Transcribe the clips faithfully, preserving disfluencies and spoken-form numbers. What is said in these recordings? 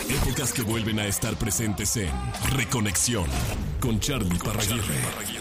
Épocas que vuelven a estar presentes en Reconexión con Charly Parraguirre.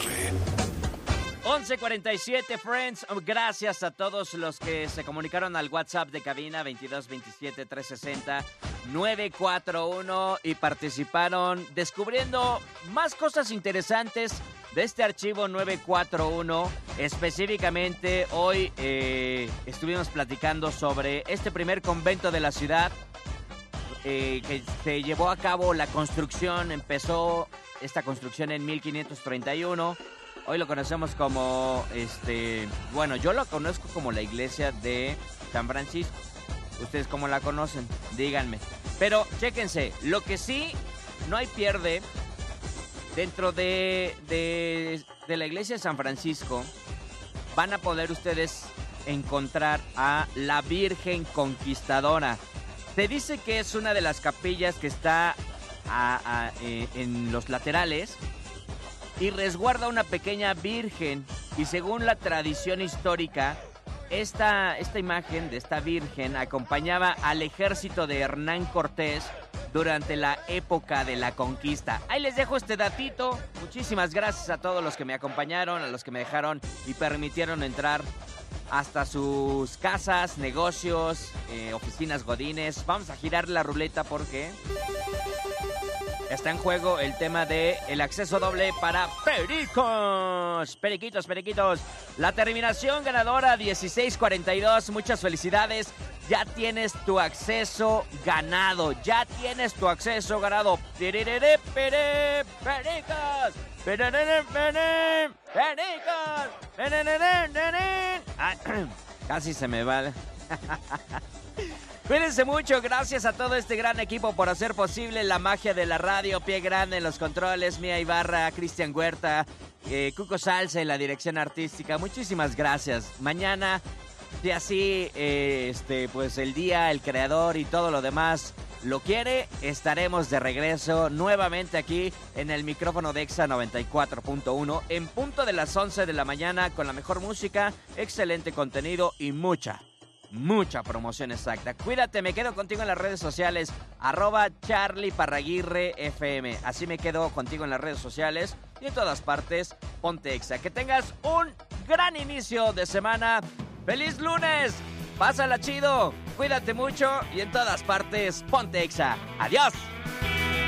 once cuarenta y siete, friends. Gracias a todos los que se comunicaron al WhatsApp de cabina veintidós veintisiete trescientos sesenta nueve cuatro uno y participaron descubriendo más cosas interesantes de este archivo nueve cuatro uno. Específicamente hoy eh, estuvimos platicando sobre este primer convento de la ciudad eh, que se llevó a cabo la construcción. Empezó esta construcción en mil quinientos treinta y uno. Hoy lo conocemos como, este, bueno, yo lo conozco como la iglesia de San Francisco. ¿Ustedes cómo la conocen? Díganme. Pero, chéquense, lo que sí no hay pierde dentro de, de, de la iglesia de San Francisco, van a poder ustedes encontrar a la Virgen Conquistadora. Se dice que es una de las capillas que está a, a, eh, en los laterales y resguarda una pequeña virgen, y según la tradición histórica, esta, esta imagen de esta virgen acompañaba al ejército de Hernán Cortés durante la época de la conquista. Ahí les dejo este datito. Muchísimas gracias a todos los que me acompañaron, a los que me dejaron y permitieron entrar hasta sus casas, negocios, eh, oficinas godines. Vamos a girar la ruleta porque está en juego el tema de el acceso doble para Pericos. Periquitos, Periquitos. La terminación ganadora dieciséis cuarenta y dos. Muchas felicidades. Ya tienes tu acceso ganado. Ya tienes tu acceso ganado. Pericos. Pericos. Casi se me va. Cuídense mucho, gracias a todo este gran equipo por hacer posible la magia de la radio. Pie Grande en los controles, Mía Ibarra, Cristian Huerta, eh, Cuco Salsa en la dirección artística. Muchísimas gracias. Mañana, si así, eh, este, pues el día, el creador y todo lo demás lo quiere, estaremos de regreso nuevamente aquí en el micrófono de Exa noventa y cuatro punto uno en punto de las once de la mañana con la mejor música, excelente contenido y mucha Mucha promoción exacta. Cuídate, me quedo contigo en las redes sociales, arroba Charly Parraguirre F M. Así me quedo contigo en las redes sociales y en todas partes, ponte Exa. Que tengas un gran inicio de semana. ¡Feliz lunes! Pásala chido, cuídate mucho y en todas partes, ponte Exa. ¡Adiós!